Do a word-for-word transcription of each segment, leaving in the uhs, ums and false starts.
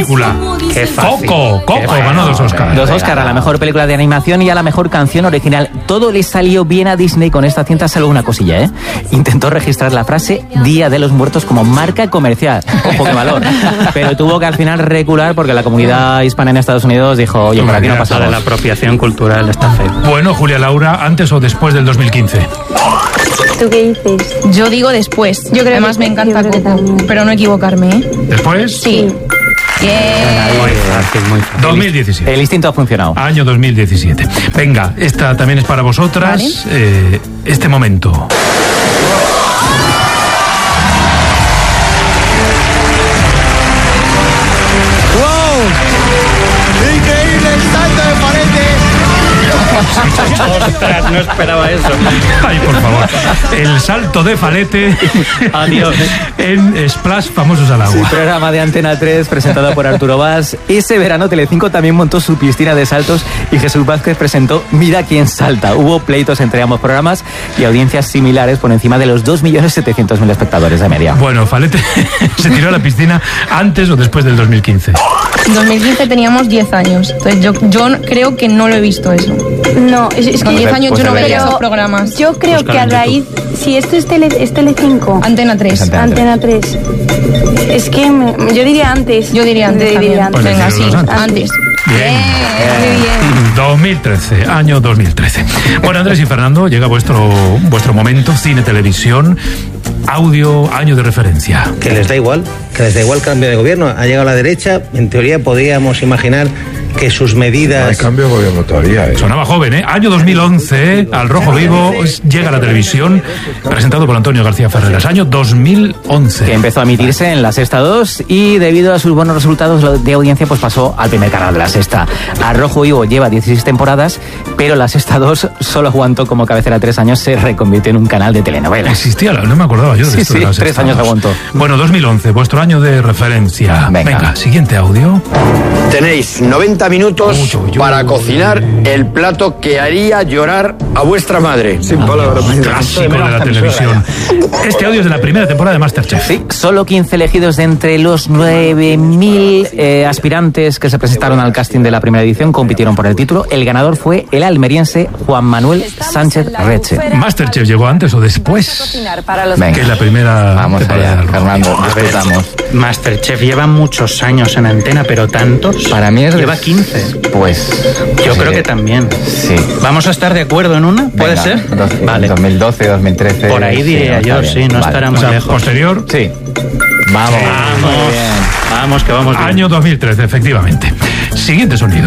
Qué fácil. Coco, Coco Qué ganó dos Oscars. Dos Oscar, a la mejor película de animación y a la mejor canción original. Todo le salió bien a Disney con esta cinta, salvo una cosilla, ¿eh? Intentó registrar la frase Día de los Muertos como marca comercial. Ojo, qué valor. Pero tuvo que al final recular porque la comunidad hispana en Estados Unidos dijo, oye, por aquí no pasamos. La apropiación cultural está feo. Bueno, Julia Laura, ¿antes o después del dos mil quince? ¿Tú qué dices? Yo digo después. Yo creo Además que, me encanta Coco, pero no equivocarme, ¿eh? ¿Después? Sí. Bien. Muy fácil, muy fácil. dos mil diecisiete. El instinto ha funcionado. Año dos mil diecisiete. Venga, esta también es para vosotras. Vale. Eh, este momento. Ostras, no esperaba eso. Ay, por favor. El salto de Falete. Adiós. En Splash, famosos al agua. Sí, programa de Antena tres presentado por Arturo Valls. Ese verano Telecinco también montó su piscina de saltos y Jesús Vázquez presentó Mira quién salta. Hubo pleitos entre ambos programas y audiencias similares por encima de los dos millones setecientos mil espectadores de media. Bueno, Falete se tiró a la piscina antes o después del dos mil quince. En dos mil quince teníamos diez años. Entonces yo, yo creo que no lo he visto eso. No, es, es Con que diez años pues yo no veía debería. esos programas. yo creo Buscar que a en raíz... Si esto es, tele, es Telecinco. Antena tres. Antena Antena tres. Es que me- yo diría antes. Yo diría antes Yo diría también. Pues Venga, deciros sí, antes. antes. Bien. Muy bien. dos mil trece, año dos mil trece. Bueno, Andrés y Fernando, llega vuestro, vuestro momento, cine, televisión, audio, año de referencia. Que les da igual, que les da igual cambio de gobierno. Ha llegado a la derecha, en teoría podríamos imaginar que sus medidas... No hay cambio de gobierno todavía, ¿eh? Sonaba joven, ¿eh? Año dos mil once, Al Rojo Vivo, llega a la televisión, presentado por Antonio García Ferreras. Año dos mil once. Que empezó a emitirse en La Sexta dos y debido a sus buenos resultados de audiencia pues pasó al primer canal de La Sexta. Al Rojo Vivo lleva dieciséis temporadas, pero La Sexta dos solo aguantó como cabecera tres años, se reconvirtió en un canal de telenovelas. Existía, no me acordaba yo de Sí, esto. sí, de las tres estados. años aguantó. Bueno, dos mil once, vuestro año de referencia. Venga. Venga, siguiente audio. Tenéis noventa minutos Uy, uy, uy. para cocinar el plato que haría llorar a vuestra madre. Sin palabras. Clásico de la televisión. Este audio es de la primera temporada de Masterchef. Sí, solo quince elegidos de entre los nueve mil eh, aspirantes que se presentaron al casting de la primera edición compitieron por el título. El ganador fue el almeriense Juan Manuel Sánchez Reche. Masterchef llegó antes o después, Venga, que es la primera vamos temporada allá, del Rojo. Fernando, A ver, disfrutamos. Masterchef lleva muchos años en antena, pero tantos. Para mí es... Lleva quince. Pues... Yo sí, creo que también. Sí. ¿Vamos a estar de acuerdo en una? ¿Puede Venga, ser? doce, Vale. dos mil doce, dos mil trece... Por ahí diría sí, yo, está sí, bien. no Vale. estará O muy sea, lejos. posterior, Sí. Vamos. Vamos. Muy bien. Vamos, que vamos bien. año dos mil trece, efectivamente. Siguiente sonido.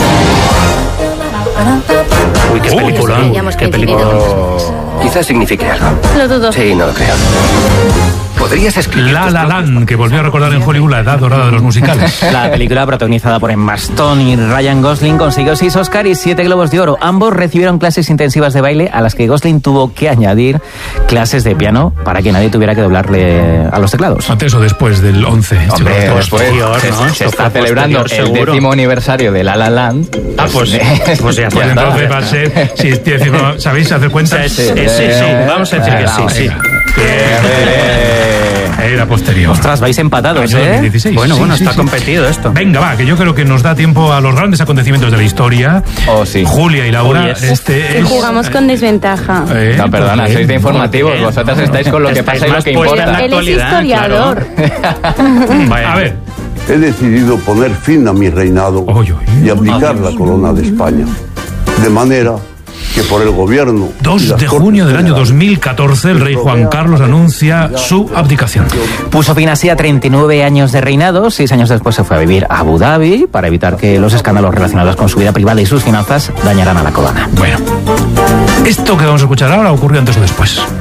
Uy, qué Uy, película. Habíamos Qué película. Quizás signifique algo. Lo dudo. Sí, no lo creo. ¿Podrías escribir? La tus La propios- Land, que volvió a recordar en Hollywood la edad dorada de los musicales. La película protagonizada por Emma Stone y Ryan Gosling consiguió seis Oscar y siete Globos de Oro. Ambos recibieron clases intensivas de baile a las que Gosling tuvo que añadir clases de piano para que nadie tuviera que doblarle a los teclados. Antes o después del once. Hombre, Esto- después posterior, se, ¿no? se Esto está fue celebrando posterior, el seguro. décimo aniversario de La La Land. Ah, pues, pues ya Pues está. entonces va a ser, si es décimo, ¿sabéis hacer cuentas? Sí, sí, sí, sí, vamos a decir que sí, sí. Era posterior. Ostras, vais empatados, Año dos mil ¿eh? dieciséis. Bueno, Sí, bueno, sí, está sí. competido esto. Venga, va, que yo creo que nos da tiempo a los grandes acontecimientos de la historia. Oh, sí. Julia y Laura, Oh, yes. este Que es... jugamos con desventaja. Eh, No, perdona, ¿por qué? sois de informativos. ¿Por qué? Vosotras estáis con lo que Estáis pasa y lo más que puestas importa. en la Él es actualidad, historiador. Bueno. A ver, He decidido poner fin a mi reinado Oy, oy. y abdicar la corona de España. De manera que por el gobierno... y dos las de Cortes junio del año Generales dos mil catorce, el rey Juan Carlos anuncia su abdicación. Puso fin así a treinta y nueve años de reinado. Seis años después se fue a vivir a Abu Dhabi para evitar que los escándalos relacionados con su vida privada y sus finanzas dañaran a la corona. Bueno, esto que vamos a escuchar ahora ocurrió antes o después.